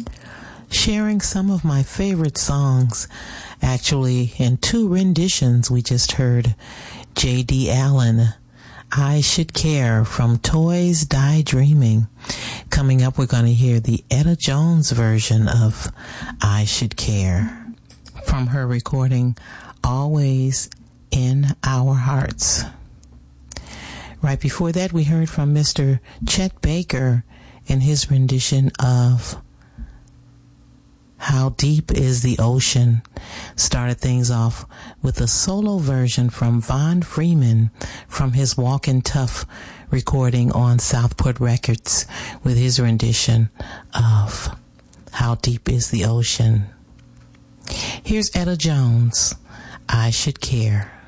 Sharing some of my favorite songs, actually in two renditions. We just heard J.D. Allen, I Should Care, from Toys Die Dreaming. Coming up, we're going to hear the Etta Jones version of I Should Care from her recording Always in Our Hearts. Right before that, we heard from Mr. Chet Baker in his rendition of How Deep Is the Ocean. Started things off with a solo version from Von Freeman from his Walkin' Tough recording on Southport Records with his rendition of How Deep Is the Ocean. Here's Etta Jones, I Should Care.